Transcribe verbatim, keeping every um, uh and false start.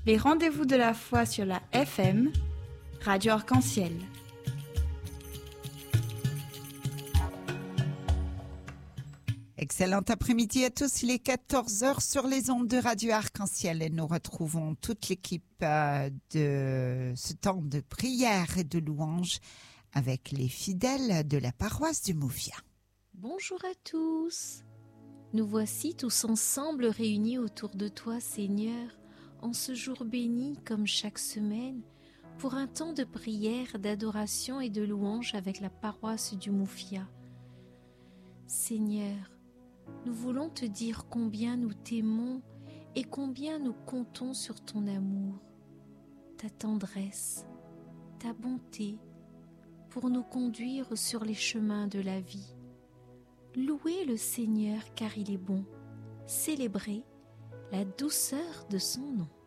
Les rendez-vous de la foi sur la F M, Radio Arc-en-Ciel. Excellent après-midi à tous, il est quatorze heures sur les ondes de Radio Arc-en-Ciel et nous retrouvons toute l'équipe euh, de ce temps de prière et de louange avec les fidèles de la paroisse du Mouvia. Bonjour à tous, nous voici tous ensemble réunis autour de toi Seigneur, en ce jour béni comme chaque semaine, pour un temps de prière, d'adoration et de louange avec la paroisse du Mouvia. Seigneur, nous voulons te dire combien nous t'aimons et combien nous comptons sur ton amour, ta tendresse, ta bonté, pour nous conduire sur les chemins de la vie. Louez le Seigneur car il est bon, célébrez la douceur de son nom.